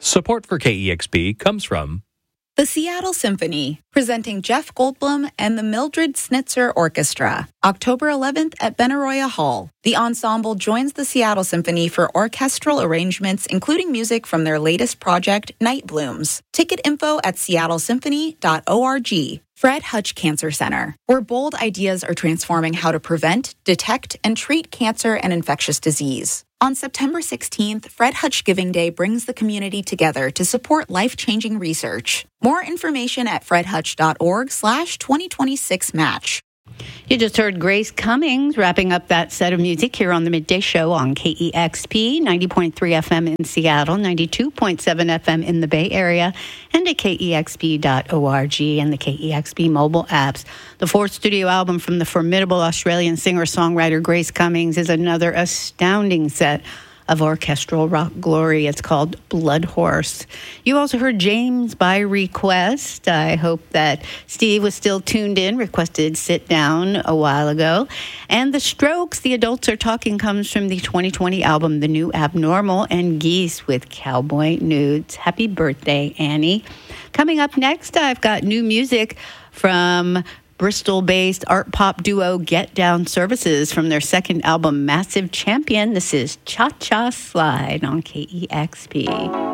Support for KEXP comes from the Seattle Symphony, presenting Jeff Goldblum and the Mildred Snitzer Orchestra, October 11th at Benaroya Hall. The ensemble joins the Seattle Symphony for orchestral arrangements, including music from their latest project, Night Blooms. Ticket info at seattlesymphony.org. Fred Hutch Cancer Center, where bold ideas are transforming how to prevent, detect, and treat cancer and infectious disease. On September 16th, Fred Hutch Giving Day brings the community together to support life-changing research. More information at fredhutch.org/2026 match. You just heard Grace Cummings wrapping up that set of music here on the Midday Show on KEXP, 90.3 FM in Seattle, 92.7 FM in the Bay Area, and at KEXP.org and the KEXP mobile apps. The fourth studio album from the formidable Australian singer-songwriter Grace Cummings is another astounding set of orchestral rock glory. It's called Blood Horse. You also heard James by request. I hope that Steve was still tuned in, requested Sit Down a while ago. And The Strokes, The Adults Are Talking, comes from the 2020 album The New Abnormal, and Geese with Cowboy Nudes. Happy birthday, Annie. Coming up next, I've got new music from Bristol-based art pop duo Get Down Services from their second album, Massive Champion. This is Cha Cha Slide on KEXP.